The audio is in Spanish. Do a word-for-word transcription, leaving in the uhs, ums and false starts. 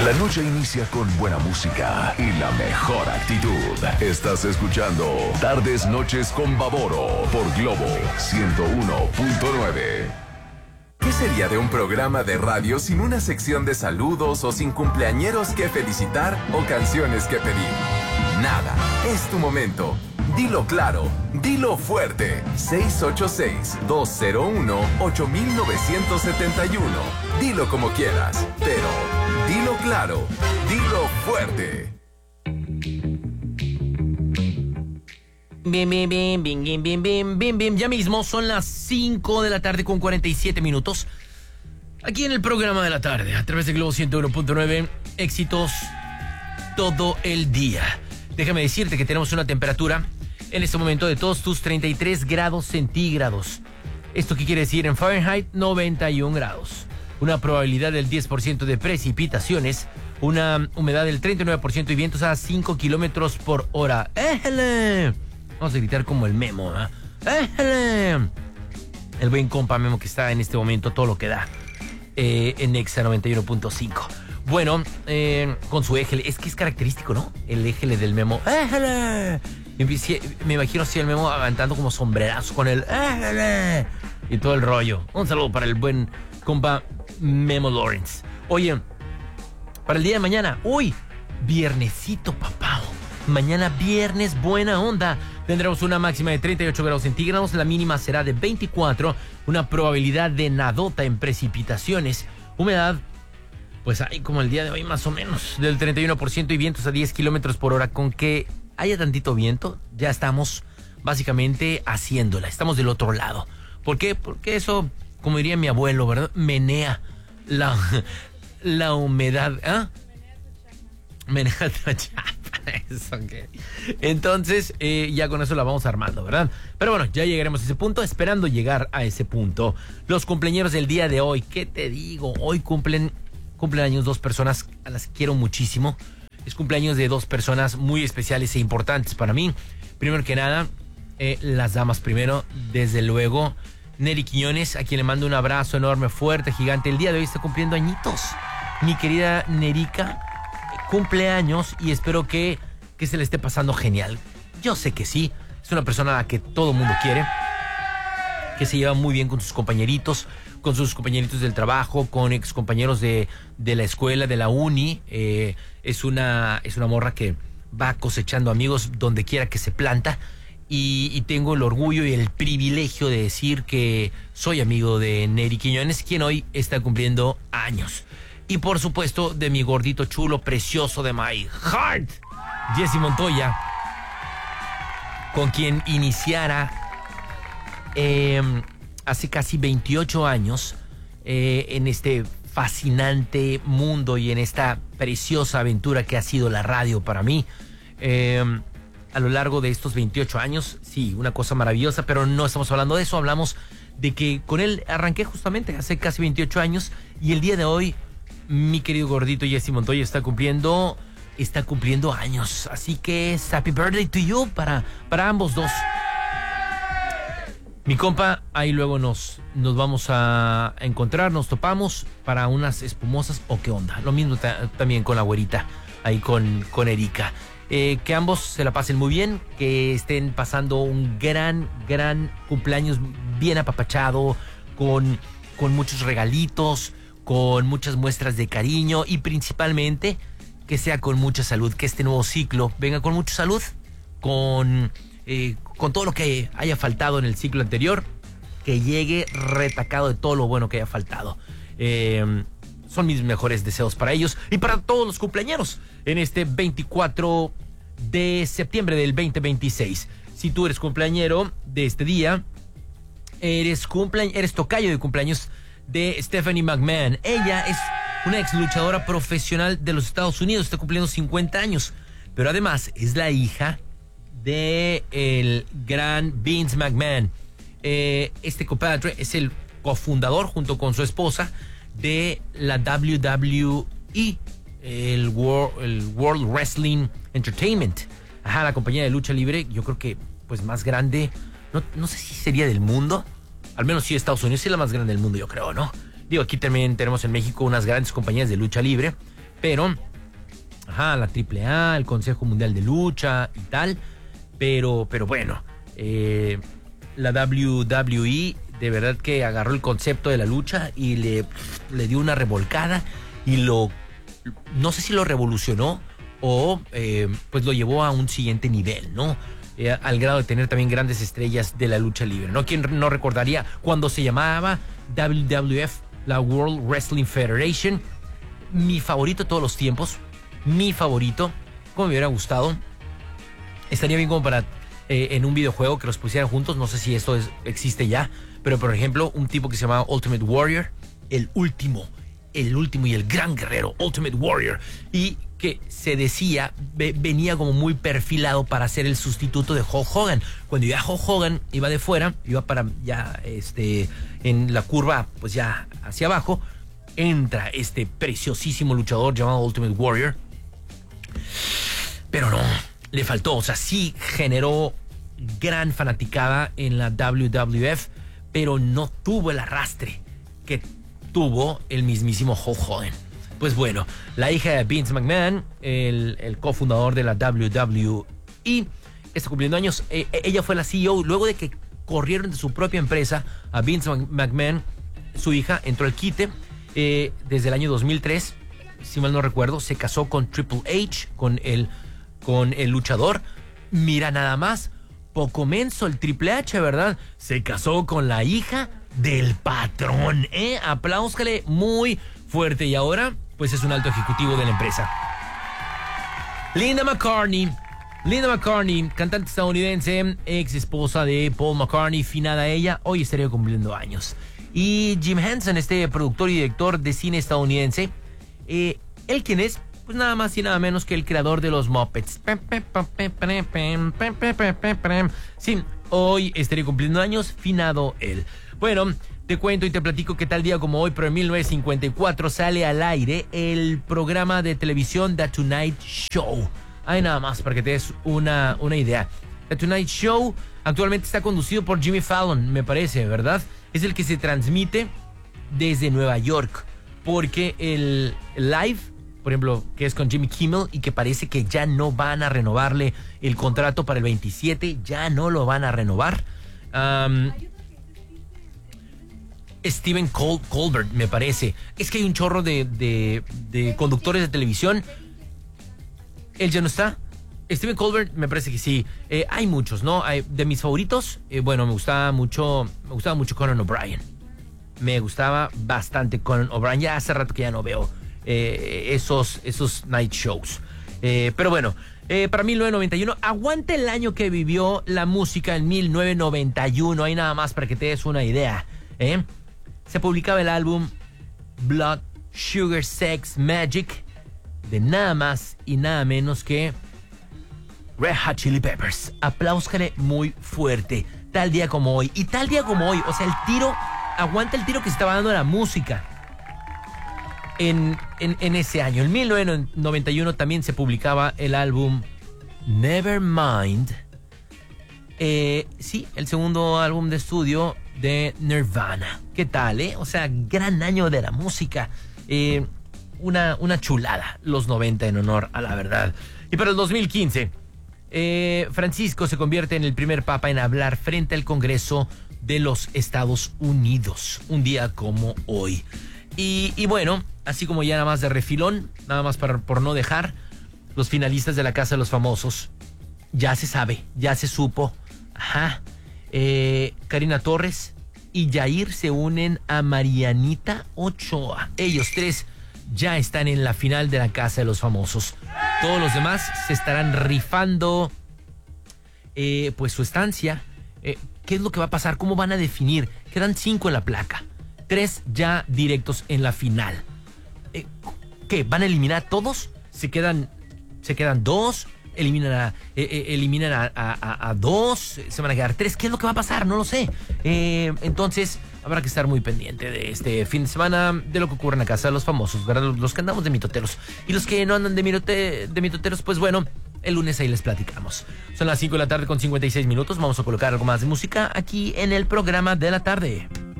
La noche inicia con buena música y la mejor actitud. Estás escuchando Tardes Noches con Baboro por Globo ciento uno punto nueve. ¿Qué sería de un programa de radio sin una sección de saludos o sin cumpleañeros que felicitar o canciones que pedir? Nada, es tu momento. Dilo claro, dilo fuerte. seis ocho seis, dos cero uno, ocho nueve siete uno. Dilo como quieras, pero dilo claro, dilo fuerte. Bien, bien, bien, bien, bien, bien, bien, bien, bien. Ya mismo son las cinco de la tarde con cuarenta y siete minutos. Aquí en el programa de la tarde, a través de Globo ciento uno punto nueve, éxitos todo el día. Déjame decirte que tenemos una temperatura en este momento de todos tus treinta y tres grados centígrados. ¿Esto qué quiere decir? En Fahrenheit, noventa y un grados. Una probabilidad del diez por ciento de precipitaciones, una humedad del treinta y nueve por ciento y vientos a cinco kilómetros por hora. ¡Éjale! Vamos a gritar como el Memo, ¿eh? ¡Éjale! El buen compa Memo que está en este momento todo lo que da eh, en Exa noventa y uno punto cinco. Bueno, eh, con su éjele, es que es característico, ¿no? El éjele del Memo. ¡Éjale! Me imagino así el Memo aventando como sombrerazo con el ¡éjale! Y todo el rollo. Un saludo para el buen compa Memo Lawrence. Oye, para el día de mañana, uy, viernesito, papá. Mañana viernes, buena onda. Tendremos una máxima de treinta y ocho grados centígrados, la mínima será de veinticuatro, una probabilidad de nadota en precipitaciones, humedad, pues hay como el día de hoy más o menos, del treinta y uno por ciento y vientos a diez kilómetros por hora. Con que haya tantito viento, ya estamos básicamente haciéndola, estamos del otro lado. ¿Por qué? Porque eso, como diría mi abuelo, ¿verdad? Menea la, la humedad, ¿ah? Menea la chapa. Eso, okay. Entonces, eh, ya con eso la vamos armando, ¿verdad? Pero bueno, ya llegaremos a ese punto, esperando llegar a ese punto. Los cumpleaños del día de hoy, ¿qué te digo? Hoy cumplen, cumplen años dos personas a las que quiero muchísimo. Es cumpleaños de dos personas muy especiales e importantes para mí. Primero que nada, eh, las damas primero, desde luego, Neri Quiñones, a quien le mando un abrazo enorme, fuerte, gigante. El día de hoy está cumpliendo añitos. Mi querida Nerica cumpleaños y espero que, que se le esté pasando genial. Yo sé que sí, es una persona a la que todo el mundo quiere, que se lleva muy bien con sus compañeritos, con sus compañeritos del trabajo, con ex compañeros de, de la escuela, de la uni. Eh, es, una, es una morra que va cosechando amigos donde quiera que se planta y, y tengo el orgullo y el privilegio de decir que soy amigo de Neri Quiñones, quien hoy está cumpliendo años. Y por supuesto, de mi gordito chulo, precioso de my heart, Jesse Montoya, con quien iniciara eh, hace casi veintiocho años eh, en este fascinante mundo y en esta preciosa aventura que ha sido la radio para mí. Eh, a lo largo de estos veintiocho años, sí, una cosa maravillosa, pero no estamos hablando de eso, hablamos de que con él arranqué justamente hace casi veintiocho años y el día de hoy mi querido gordito Jesse Montoya está cumpliendo, está cumpliendo años. Así que happy birthday to you para, para ambos dos. Mi compa, ahí luego nos, nos vamos a encontrar, nos topamos para unas espumosas o qué onda. Lo mismo ta- también con la güerita, ahí con, con Erika. Eh, que ambos se la pasen muy bien, que estén pasando un gran, gran cumpleaños bien apapachado, con, con muchos regalitos, con muchas muestras de cariño y principalmente que sea con mucha salud, que este nuevo ciclo venga con mucha salud, con, eh, con todo lo que haya faltado en el ciclo anterior, que llegue retacado de todo lo bueno que haya faltado. Eh, son mis mejores deseos para ellos y para todos los cumpleañeros en este veinticuatro de septiembre del veinte veintiséis. Si tú eres cumpleañero de este día, eres, cumplea- eres tocayo de cumpleaños de Stephanie McMahon. Ella es una ex luchadora profesional de los Estados Unidos, está cumpliendo cincuenta años, pero además es la hija de el gran Vince McMahon. Eh, este compadre es el cofundador junto con su esposa de la W W E, el World, el World Wrestling Entertainment. Ajá, la compañía de lucha libre, yo creo que pues más grande, no, no sé si sería del mundo. Al menos sí, Estados Unidos es la más grande del mundo, yo creo, ¿no? Digo, aquí también tenemos en México unas grandes compañías de lucha libre, pero, ajá, la triple A, el Consejo Mundial de Lucha y tal, pero, pero bueno, eh, la W W E de verdad que agarró el concepto de la lucha y le, le dio una revolcada y lo, no sé si lo revolucionó o eh, pues lo llevó a un siguiente nivel, ¿no? Eh, al grado de tener también grandes estrellas de la lucha libre, ¿no? ¿Quién no recordaría cuando se llamaba W W F, la World Wrestling Federation? Mi favorito de todos los tiempos, mi favorito, como me hubiera gustado, estaría bien como para eh, en un videojuego que los pusieran juntos, no sé si esto es, existe ya, pero por ejemplo, un tipo que se llamaba Ultimate Warrior, el último, el último y el gran guerrero, Ultimate Warrior, y que se decía, ve, venía como muy perfilado para ser el sustituto de Hulk Hogan. Cuando ya Hulk Hogan iba de fuera, iba para ya este en la curva, pues ya hacia abajo, entra este preciosísimo luchador llamado Ultimate Warrior. Pero no, le faltó, o sea, sí generó gran fanaticada en la W W F, pero no tuvo el arrastre que tuvo el mismísimo Hulk Hogan. Pues bueno, la hija de Vince McMahon, el, el cofundador de la W W E, está cumpliendo años. Eh, ella fue la C E O luego de que corrieron de su propia empresa a Vince McMahon. Su hija entró al quite eh, desde el año dos mil tres, si mal no recuerdo, se casó con Triple H, con el, con el luchador. Mira nada más, poco menso el Triple H, ¿verdad? Se casó con la hija del patrón, ¿eh? Apláuscale muy fuerte. Y ahora, pues es un alto ejecutivo de la empresa. Linda McCartney. Linda McCartney, cantante estadounidense, ex esposa de Paul McCartney, finada ella, hoy estaría cumpliendo años. Y Jim Henson, este productor y director de cine estadounidense, eh, él quien es, pues nada más y nada menos que el creador de los Muppets. Sí, hoy estaría cumpliendo años, finado él. Bueno, te cuento y te platico que tal día como hoy, pero en mil novecientos cincuenta y cuatro, sale al aire el programa de televisión The Tonight Show. Hay nada más para que te des una, una idea. The Tonight Show actualmente está conducido por Jimmy Fallon, me parece, ¿verdad? Es el que se transmite desde Nueva York, porque el live, por ejemplo, que es con Jimmy Kimmel y que parece que ya no van a renovarle el contrato para el veintisiete, ya no lo van a renovar. Um, Stephen Col- Colbert, me parece. Es que hay un chorro de, de, de conductores de televisión. Él ya no está. Stephen Colbert, me parece que sí. Eh, hay muchos, ¿no? Hay, de mis favoritos, eh, bueno, me gustaba mucho, me gustaba mucho Conan O'Brien. Me gustaba bastante Conan O'Brien. Ya hace rato que ya no veo eh, esos, esos night shows. Eh, pero bueno, eh, para mil novecientos noventa y uno, aguante el año que vivió la música en mil novecientos noventa y uno. Hay nada más para que te des una idea, ¿eh? Se publicaba el álbum Blood, Sugar, Sex, Magic de nada más y nada menos que Red Hot Chili Peppers. Apláuscale muy fuerte. Tal día como hoy. Y tal día como hoy, o sea, el tiro, aguanta el tiro que se estaba dando la música en, en, en ese año. En mil novecientos noventa y uno también se publicaba el álbum Nevermind. Eh, sí, el segundo álbum de estudio de Nirvana. ¿Qué tal, eh? O sea, gran año de la música. Eh, una, una chulada, los noventa, en honor a la verdad. Y para el dos mil quince, eh, Francisco se convierte en el primer papa en hablar frente al Congreso de los Estados Unidos. Un día como hoy. Y, y bueno, así como ya nada más de refilón, nada más para, por no dejar, los finalistas de la Casa de los Famosos. Ya se sabe, ya se supo. Ajá. Eh, Karina Torres y Yair se unen a Marianita Ochoa. Ellos tres ya están en la final de la Casa de los Famosos. Todos los demás se estarán rifando eh, pues su estancia. Eh, ¿Qué es lo que va a pasar? ¿Cómo van a definir? Quedan cinco en la placa. Tres ya directos en la final. Eh, ¿Qué? ¿Van a eliminar todos? ¿Se quedan, se quedan dos? eliminan a, eh, eh, eliminan a, a, a, a dos, se van a quedar tres. ¿Qué es lo que va a pasar? No lo sé. Eh, entonces, habrá que estar muy pendiente de este fin de semana, de lo que ocurre en la Casa de los Famosos, ¿verdad? Los que andamos de mitoteros. Y los que no andan de, mitote, de mitoteros, pues bueno, el lunes ahí les platicamos. Son las cinco de la tarde con cincuenta y seis minutos. Vamos a colocar algo más de música aquí en el programa de la tarde.